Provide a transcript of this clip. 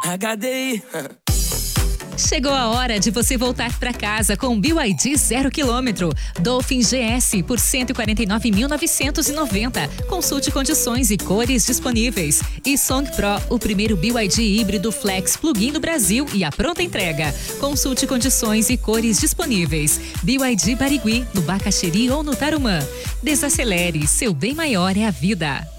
HDI. Chegou a hora de você voltar para casa com o BYD 0 km. Dolphin GS por R$ 149.990. Consulte condições e cores disponíveis. E Song Pro, o primeiro BYD híbrido Flex Plug-in do Brasil e a pronta entrega. Consulte condições e cores disponíveis. BYD Barigui, no Bacaxeri ou no Tarumã. Desacelere, seu bem maior é a vida.